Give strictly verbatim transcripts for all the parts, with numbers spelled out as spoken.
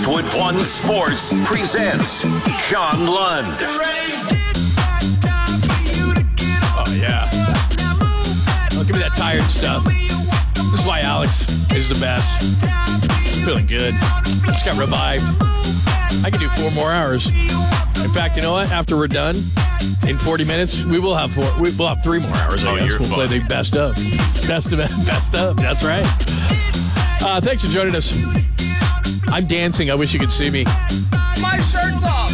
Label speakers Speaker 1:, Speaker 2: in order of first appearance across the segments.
Speaker 1: Westwood One Sports presents John Lund.
Speaker 2: Oh, yeah. Don't give me that tired stuff. This is why Alex is the best. Feeling good. Just got revived. I can do four more hours. In fact, you know what? After we're done, in forty minutes, we will have four. We will have three more hours. I
Speaker 3: Oh,
Speaker 2: guess.
Speaker 3: you're
Speaker 2: We'll
Speaker 3: fun.
Speaker 2: play the best of, best of, best of. That's right. Uh, thanks for joining us. I'm dancing. I wish you could see me.
Speaker 4: My shirt's off.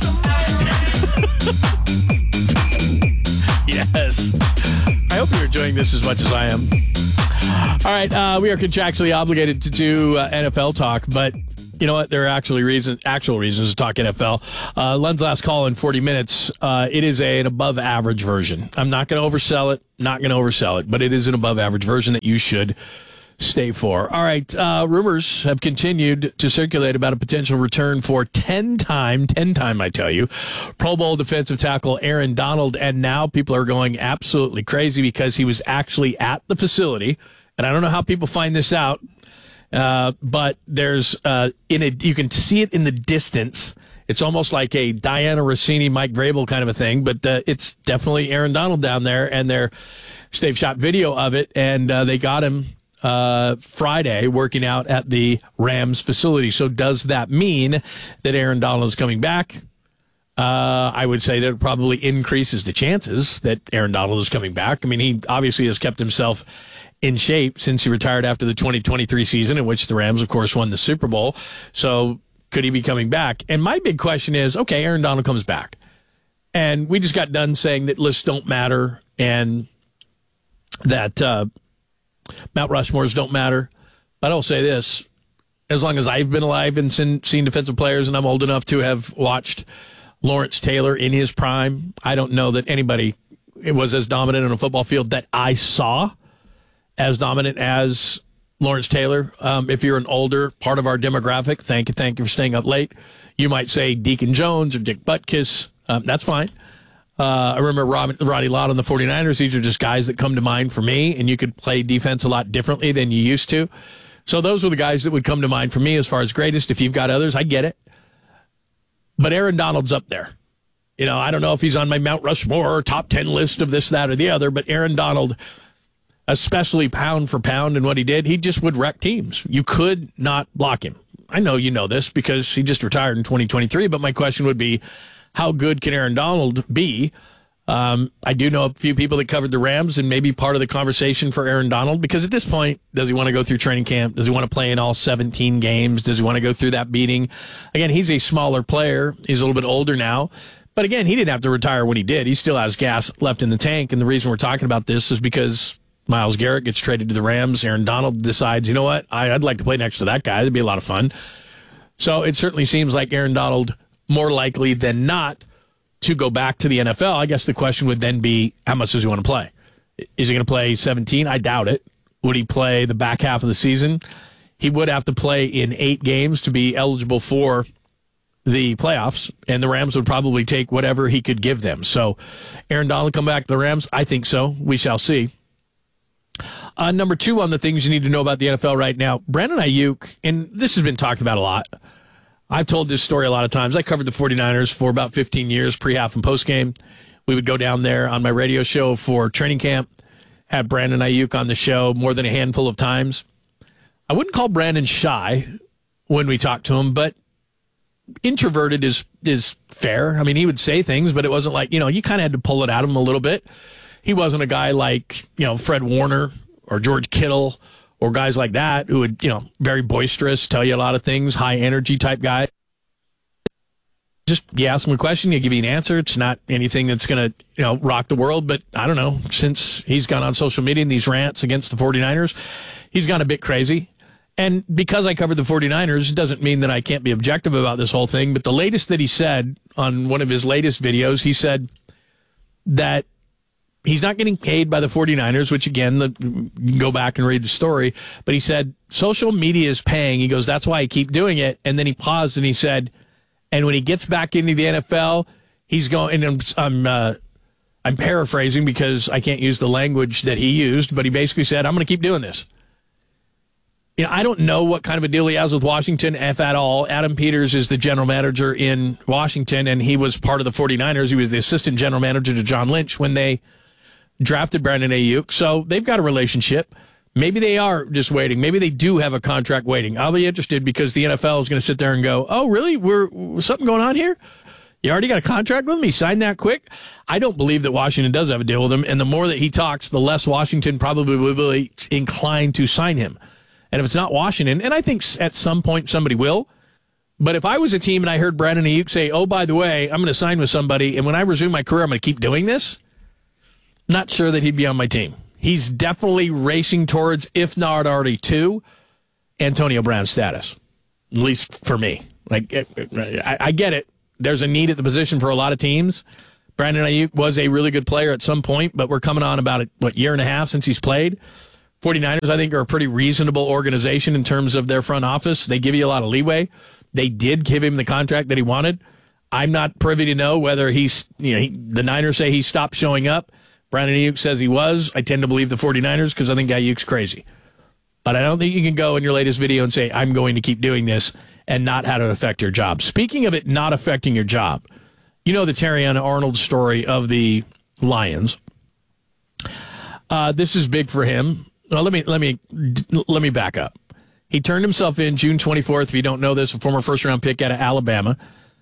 Speaker 2: Yes. I hope you're enjoying this as much as I am. All right, uh, we are contractually obligated to do uh, N F L talk, but you know what? There are actually reasons, actual reasons to talk N F L. Uh, Lund's last call in forty minutes. Uh, it is a, an above-average version. I'm not going to oversell it. Not going to oversell it, but it is an above-average version that you should stay for. All right, uh, rumors have continued to circulate about a potential return for ten-time, ten-time, I tell you, Pro Bowl defensive tackle Aaron Donald, and now people are going absolutely crazy because he was actually at the facility, and I don't know how people find this out, uh, but there's, uh, in a, you can see it in the distance. It's almost like a Diana Rossini, Mike Vrabel kind of a thing, but uh, it's definitely Aaron Donald down there, and they're, they've shot video of it, and uh, they got him Uh, Friday working out at the Rams facility. So does that mean that Aaron Donald is coming back? Uh, I would say that it probably increases the chances that Aaron Donald is coming back. I mean, he obviously has kept himself in shape since he retired after the twenty twenty-three season, in which the Rams, of course, won the Super Bowl. So could he be coming back? And my big question is, okay, Aaron Donald comes back. And we just got done saying that lists don't matter and that, uh, Mount Rushmores don't matter. But I'll say this. As long as I've been alive and seen, seen defensive players, and I'm old enough to have watched Lawrence Taylor in his prime, I don't know that anybody was as dominant on a football field that I saw as dominant as Lawrence Taylor. Um, if you're an older part of our demographic, thank you, thank you for staying up late. You might say Deacon Jones or Dick Butkus. Um, that's fine. Uh, I remember Rob, Roddy Lott on the 49ers. These are just guys that come to mind for me, and you could play defense a lot differently than you used to. So those were the guys that would come to mind for me as far as greatest. If you've got others, I get it. But Aaron Donald's up there. You know, I don't know if he's on my Mount Rushmore or top ten list of this, that, or the other, but Aaron Donald, especially pound for pound and what he did, he just would wreck teams. You could not block him. I know you know this because he just retired in twenty twenty-three, but my question would be, how good can Aaron Donald be? Um, I do know a few people that covered the Rams and maybe part of the conversation for Aaron Donald, because at this point, does he want to go through training camp? Does he want to play in all seventeen games? Does he want to go through that beating? Again, he's a smaller player. He's a little bit older now. But again, he didn't have to retire when he did. He still has gas left in the tank. And the reason we're talking about this is because Myles Garrett gets traded to the Rams. Aaron Donald decides, you know what? I, I'd like to play next to that guy. That'd be a lot of fun. So it certainly seems like Aaron Donald, more likely than not, to go back to the N F L. I guess the question would then be, how much does he want to play? Is he going to play seventeen? I doubt it. Would he play the back half of the season? He would have to play in eight games to be eligible for the playoffs, and the Rams would probably take whatever he could give them. So Aaron Donald come back to the Rams? I think so. We shall see. Uh, number two on the things you need to know about the N F L right now, Brandon Ayuk, and this has been talked about a lot. I've told this story a lot of times. I covered the 49ers for about fifteen years, pre-half and post-game. We would go down there on my radio show for training camp, have Brandon Ayuk on the show more than a handful of times. I wouldn't call Brandon shy when we talked to him, but introverted is is fair. I mean, he would say things, but it wasn't like, you know, you kind of had to pull it out of him a little bit. He wasn't a guy like, you know, Fred Warner or George Kittle or guys like that who would, you know, very boisterous, tell you a lot of things, high energy type guy. Just, you ask him a question, you give you an answer. It's not anything that's going to, you know, rock the world. But I don't know, since he's gone on social media and these rants against the 49ers, he's gone a bit crazy. And because I covered the 49ers, it doesn't mean that I can't be objective about this whole thing. But the latest that he said on one of his latest videos, he said that he's not getting paid by the 49ers, which, again, the, you can go back and read the story. But he said, social media is paying. He goes, that's why I keep doing it. And then he paused and he said, and when he gets back into the N F L, he's going, and I'm, I'm, uh, I'm paraphrasing because I can't use the language that he used, but he basically said, I'm going to keep doing this. You know, I don't know what kind of a deal he has with Washington, if at all. Adam Peters is the general manager in Washington, and he was part of the 49ers. He was the assistant general manager to John Lynch when they drafted Brandon Ayuk. So they've got a relationship. Maybe they are just waiting. Maybe they do have a contract waiting. I'll be interested because the N F L is going to sit there and go, oh, really? We're something going on here? You already got a contract with him? He signed that quick? I don't believe that Washington does have a deal with him, and the more that he talks, the less Washington probably will be inclined to sign him. And if it's not Washington, and I think at some point somebody will, but if I was a team and I heard Brandon Ayuk say, oh, by the way, I'm going to sign with somebody, and when I resume my career, I'm going to keep doing this, not sure that he'd be on my team. He's definitely racing towards, if not already to, Antonio Brown status, at least for me. Like, I, I get it. There's a need at the position for a lot of teams. Brandon Ayuk was a really good player at some point, but we're coming on about, a what, year and a half since he's played. 49ers, I think, are a pretty reasonable organization in terms of their front office. They give you a lot of leeway. They did give him the contract that he wanted. I'm not privy to know whether he's, you know, he, the Niners say he stopped showing up. Brandon Ayuk says he was. I tend to believe the 49ers because I think Ayuk's crazy. But I don't think you can go in your latest video and say, I'm going to keep doing this and not have it affect your job. Speaking of it not affecting your job, you know the Terriana Arnold story of the Lions. Uh, this is big for him. Well, let me let me let me back up. He turned himself in June twenty-fourth. If you don't know this, a former first-round pick out of Alabama.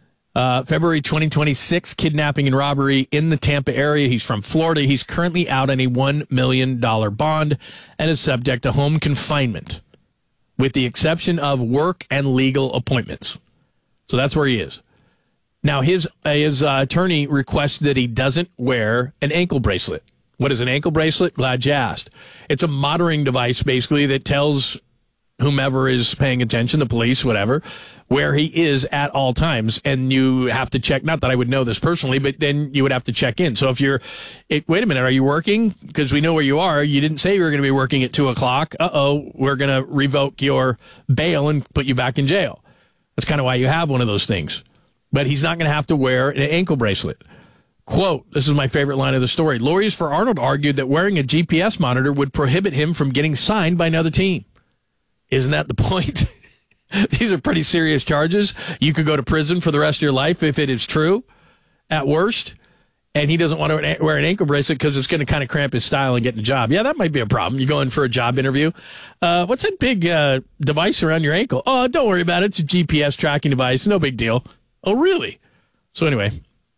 Speaker 2: Uh, February twenty twenty-six, kidnapping and robbery in the Tampa area. He's from Florida. He's currently out on a one million dollars bond and is subject to home confinement, with the exception of work and legal appointments. So that's where he is. Now, his, his uh, attorney requests that he doesn't wear an ankle bracelet. What is an ankle bracelet? Glad you asked. It's a monitoring device, basically, that tells whomever is paying attention, the police, whatever, where he is at all times. And you have to check, not that I would know this personally, but then you would have to check in. So if you're, it, wait a minute, are you working? Because we know where you are. You didn't say you were going to be working at two o'clock. Uh-oh, we're going to revoke your bail and put you back in jail. That's kind of why you have one of those things. But he's not going to have to wear an ankle bracelet. Quote, this is my favorite line of the story. Lawyers for Arnold argued that wearing a G P S monitor would prohibit him from getting signed by another team. Isn't that the point? These are pretty serious charges. You could go to prison for the rest of your life if it is true, at worst. And he doesn't want to wear an ankle bracelet because it's going to kind of cramp his style and getting a job. Yeah, that might be a problem. You go in for a job interview. Uh, what's that big uh, device around your ankle? Oh, don't worry about it. It's a G P S tracking device. No big deal. Oh, really? So anyway,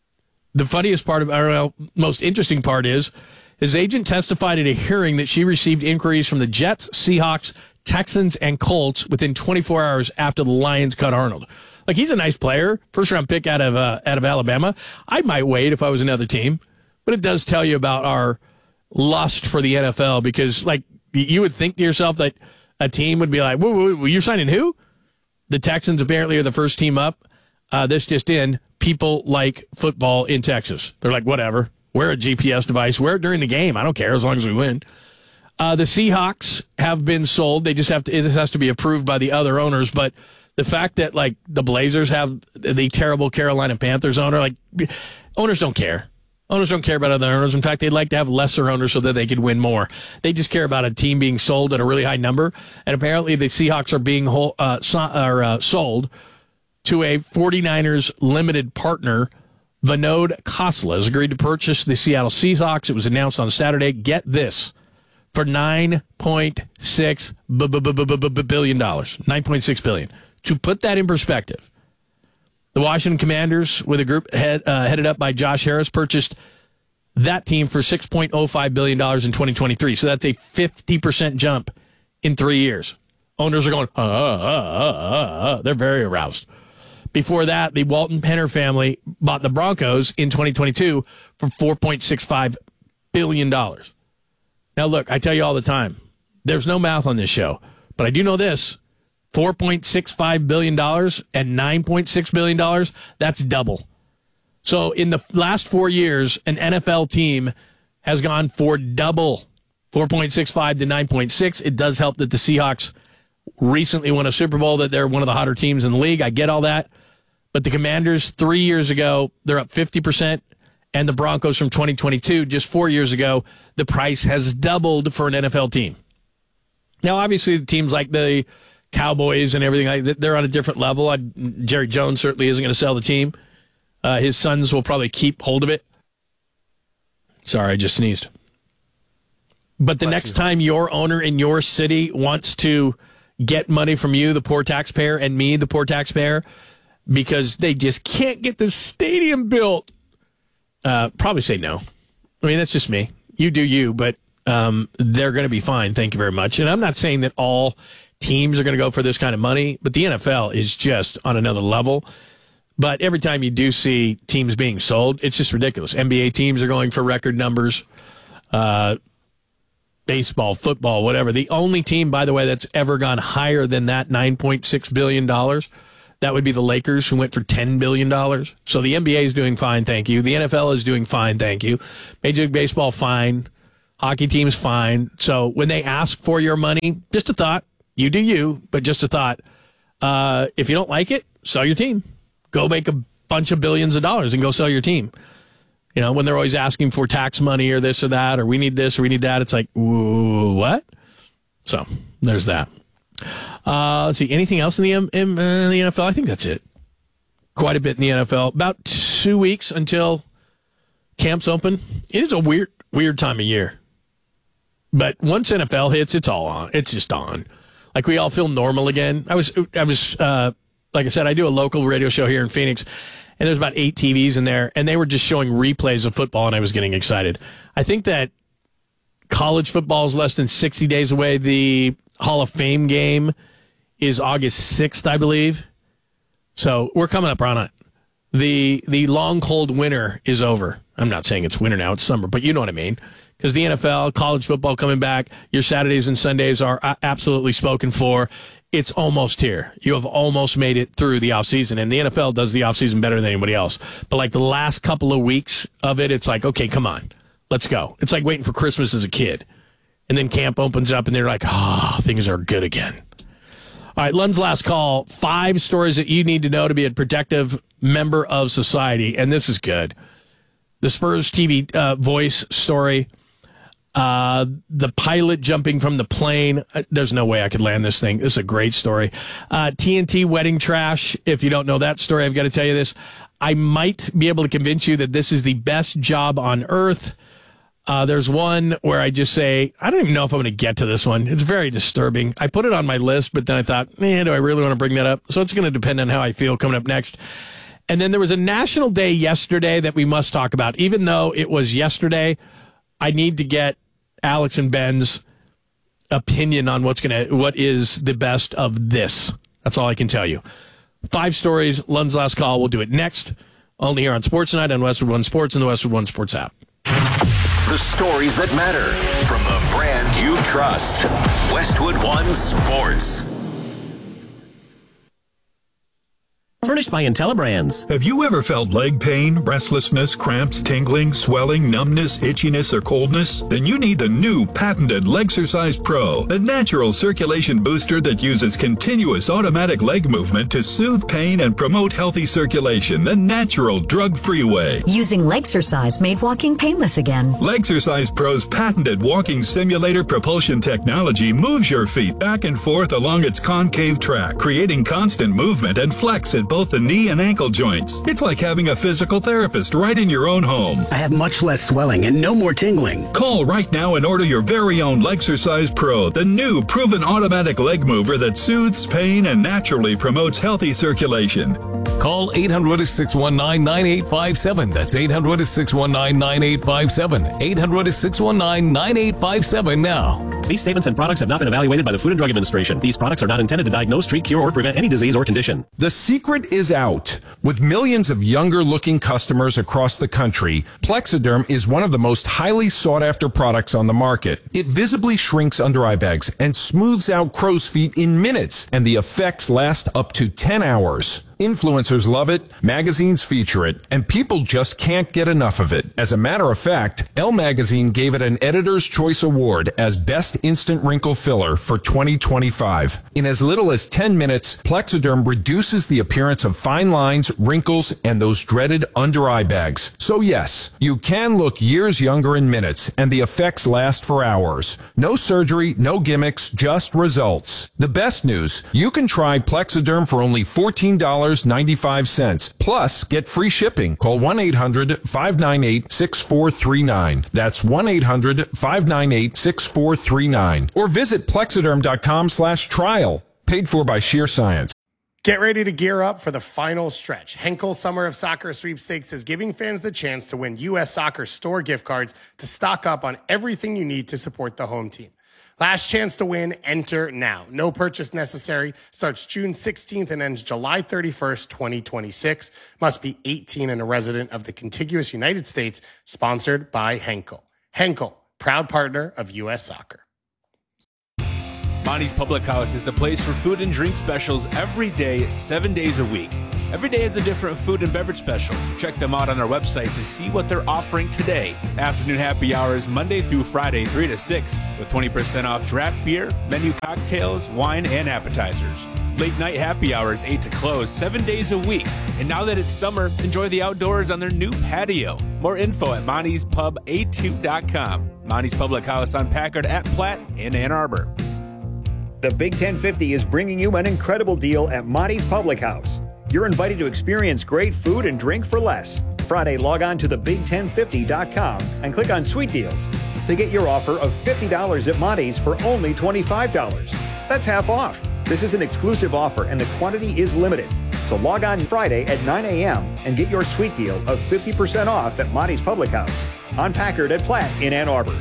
Speaker 2: the funniest part of, or well, most interesting part is his agent testified at a hearing that she received inquiries from the Jets, Seahawks, Texans, and Colts within twenty-four hours after the Lions cut Arnold. Like, he's a nice player, first round pick out of uh, out of Alabama. I might wait if I was another team, but it does tell you about our lust for the N F L because, like, you would think to yourself that a team would be like, whoa, whoa, whoa, you're signing who? The Texans apparently are the first team up. Uh, this just in, people like football in Texas. They're like, whatever, wear a G P S device, wear it during the game. I don't care as long as we win. Uh, the Seahawks have been sold. They just have to, it has to be approved by the other owners. But the fact that, like, the Blazers have the terrible Carolina Panthers owner, like, owners don't care. Owners don't care about other owners. In fact, they'd like to have lesser owners so that they could win more. They just care about a team being sold at a really high number. And apparently the Seahawks are being whole, uh, so, or, uh, sold to a 49ers limited partner. Vinod Khosla has agreed to purchase the Seattle Seahawks. It was announced on Saturday. Get this, for nine point six billion dollars. nine point six billion dollars. To put that in perspective, the Washington Commanders, with a group head, uh, headed up by Josh Harris, purchased that team for six point oh five billion dollars in twenty twenty-three. So that's a fifty percent jump in three years. Owners are going, uh, uh, uh, uh, uh. They're very aroused. Before that, the Walton Penner family bought the Broncos in twenty twenty-two for four point six five billion dollars. Now, look, I tell you all the time, there's no math on this show, but I do know this. four point six five billion dollars and nine point six billion dollars, that's double. So in the last four years, an N F L team has gone for double, four point six five to nine point six. It does help that the Seahawks recently won a Super Bowl, that they're one of the hotter teams in the league. I get all that. But the Commanders, three years ago, they're up fifty percent. And the Broncos from twenty twenty-two, just four years ago, the price has doubled for an N F L team. Now, obviously, the teams like the Cowboys and everything like that, they're on a different level. I, Jerry Jones certainly isn't going to sell the team. Uh, his sons will probably keep hold of it. Sorry, I just sneezed. But the Bless next you. time your owner in your city wants to get money from you, the poor taxpayer, and me, the poor taxpayer, because they just can't get the stadium built, uh, probably say no. I mean, that's just me. You do you, but um, they're going to be fine. Thank you very much. And I'm not saying that all teams are going to go for this kind of money, but the N F L is just on another level. But every time you do see teams being sold, it's just ridiculous. N B A teams are going for record numbers. Uh, baseball, football, whatever. The only team, by the way, that's ever gone higher than that nine point six billion dollars, that would be the Lakers, who went for ten billion dollars. So the N B A is doing fine, thank you. The N F L is doing fine, thank you. Major League Baseball, fine. Hockey teams, fine. So when they ask for your money, just a thought. You do you, but just a thought. Uh, if you don't like it, sell your team. Go make a bunch of billions of dollars and go sell your team. You know, when they're always asking for tax money or this or that, or we need this or we need that, it's like, ooh, what? So there's that. Uh, let's see, anything else in the, in, uh, the N F L? I think that's it. Quite a bit in the N F L. About two weeks until camps open. It is a weird, weird time of year. But once N F L hits, it's all on. It's just on. Like, we all feel normal again. I was, I was, uh, like I said, I do a local radio show here in Phoenix, and there's about eight T Vs in there, and they were just showing replays of football, and I was getting excited. I think that college football is less than sixty days away. The Hall of Fame game is August sixth, I believe. So we're coming up on it. The the long, cold winter is over. I'm not saying it's winter now, it's summer, but you know what I mean. Because the N F L, college football coming back, your Saturdays and Sundays are absolutely spoken for. It's almost here. You have almost made it through the offseason, and the N F L does the offseason better than anybody else. But like the last couple of weeks of it, it's like, okay, come on, let's go. It's like waiting for Christmas as a kid. And then camp opens up, and they're like, oh, things are good again. All right, Lund's last call. Five stories that you need to know to be a protective member of society, and this is good. The Spurs T V uh, voice story. Uh, the pilot jumping from the plane. Uh, there's no way I could land this thing. This is a great story. Uh, T N T wedding trash. If you don't know that story, I've got to tell you this. I might be able to convince you that this is the best job on earth. Uh, there's one where I just say, I don't even know if I'm going to get to this one. It's very disturbing. I put it on my list, but then I thought, man, do I really want to bring that up? So it's going to depend on how I feel coming up next. And then there was a national day yesterday that we must talk about. Even though it was yesterday, I need to get Alex and Ben's opinion on what's going to, what is the best of this. That's all I can tell you. Five stories, Lund's last call. We'll do it next, only here on Sports Night on Westwood One Sports and the Westwood One Sports app.
Speaker 1: The stories that matter from the brand you trust. Westwood One Sports.
Speaker 3: Furnished by IntelliBrands.
Speaker 5: Have you ever felt leg pain, restlessness, cramps, tingling, swelling, numbness, itchiness, or coldness? Then you need the new patented Legsercise Pro, the natural circulation booster that uses continuous automatic leg movement to soothe pain and promote healthy circulation the natural, drug-free way.
Speaker 6: Using Legsercise made walking painless again.
Speaker 5: Legsercise Pro's patented walking simulator propulsion technology moves your feet back and forth along its concave track, creating constant movement and flex at both the knee and ankle joints. It's like having a physical therapist right in your own home.
Speaker 7: I have much less swelling and no more tingling.
Speaker 5: Call right now and order your very own Legsercise Pro, the new proven automatic leg mover that soothes pain and naturally promotes healthy circulation.
Speaker 8: Call eight hundred, six one nine, nine eight five seven. That's eight hundred, six one nine, nine eight five seven. eight hundred, six one nine, nine eight five seven now.
Speaker 3: These statements and products have not been evaluated by the Food and Drug Administration. These products are not intended to diagnose, treat, cure, or prevent any disease or condition.
Speaker 9: The secret is out. With millions of younger-looking customers across the country, Plexiderm is one of the most highly sought-after products on the market. It visibly shrinks under eye bags and smooths out crow's feet in minutes, and the effects last up to ten hours. Influencers love it, magazines feature it, and people just can't get enough of it. As a matter of fact, Elle Magazine gave it an Editor's Choice Award as Best Instant Wrinkle Filler for twenty twenty-five. In as little as ten minutes, Plexiderm reduces the appearance of fine lines, wrinkles, and those dreaded under-eye bags. So yes, you can look years younger in minutes, and the effects last for hours. No surgery, no gimmicks, just results. The best news, you can try Plexiderm for only fourteen dollars and ninety-five cents. Plus, get free shipping. Call one eight hundred, five nine eight, six four three nine. That's one eight hundred, five nine eight, six four three nine. Or visit plexiderm.com slash trial. Paid for by Sheer Science.
Speaker 10: Get ready to gear up for the final stretch. Henkel Summer of Soccer Sweepstakes is giving fans the chance to win U S Soccer store gift cards to stock up on everything you need to support the home team. Last chance to win, enter now. No purchase necessary. Starts June sixteenth and ends July thirty-first, twenty twenty-six. Must be eighteen and a resident of the contiguous United States. Sponsored by Henkel. Henkel, proud partner of U S Soccer.
Speaker 11: Monty's Public House is the place for food and drink specials every day, seven days a week. Every day is a different food and beverage special. Check them out on our website to see what they're offering today. Afternoon happy hours Monday through Friday, three to six, with twenty percent off draft beer, menu cocktails, wine, and appetizers. Late night happy hours, eight to close, seven days a week. And now that it's summer, enjoy the outdoors on their new patio. More info at monty's pub a two dot com. Monty's Public House on Packard at Platt in Ann Arbor.
Speaker 12: The Big ten fifty is bringing you an incredible deal at Monty's Public House. You're invited to experience great food and drink for less. Friday, log on to the big ten fifty dot com and click on Sweet Deals to get your offer of fifty dollars at Monty's for only twenty-five dollars. That's half off. This is an exclusive offer and the quantity is limited. So log on Friday at nine a.m. and get your sweet deal of fifty percent off at Monty's Public House on Packard at Platt in Ann Arbor.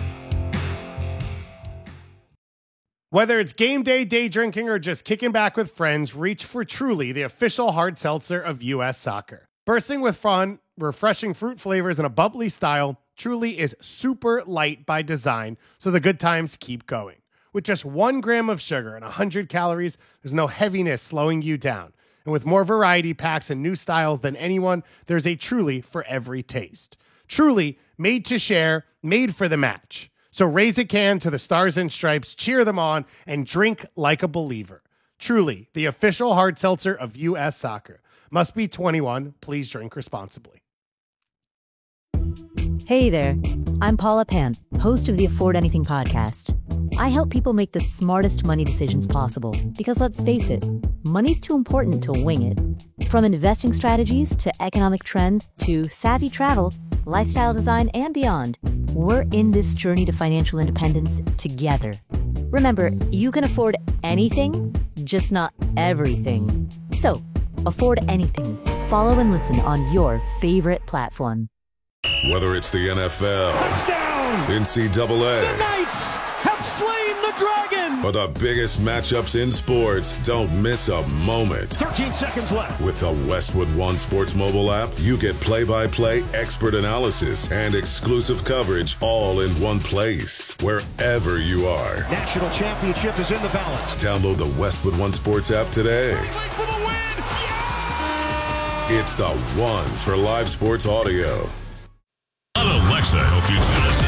Speaker 10: Whether it's game day, day drinking, or just kicking back with friends, reach for Truly, the official hard seltzer of U S Soccer. Bursting with fun, refreshing fruit flavors, and a bubbly style, Truly is super light by design, so the good times keep going. With just one gram of sugar and one hundred calories, there's no heaviness slowing you down. And with more variety packs and new styles than anyone, there's a Truly for every taste. Truly, made to share, made for the match. So raise a can to the Stars and Stripes, cheer them on, and drink like a believer. Truly, the official hard seltzer of U S Soccer. Must be twenty-one. Please drink responsibly.
Speaker 6: Hey there, I'm Paula Pan, host of the Afford Anything podcast. I help people make the smartest money decisions possible because let's face it, money's too important to wing it. From investing strategies to economic trends to savvy travel, lifestyle design, and beyond, we're in this journey to financial independence together. Remember, you can afford anything, just not everything. So, afford anything. Follow and listen on your favorite platform.
Speaker 13: Whether it's the N F L, touchdown, N C double A,
Speaker 4: the Knights have slain the dragon,
Speaker 13: or the biggest matchups in sports, don't miss a moment.
Speaker 4: thirteen seconds left.
Speaker 13: With the Westwood One Sports mobile app, you get play-by-play, expert analysis, and exclusive coverage all in one place, wherever you are.
Speaker 4: National championship is in the balance.
Speaker 13: Download the Westwood One Sports app today.
Speaker 4: For the win. Yeah!
Speaker 13: It's the one for live sports audio.
Speaker 14: Let Alexa help you Tennessee.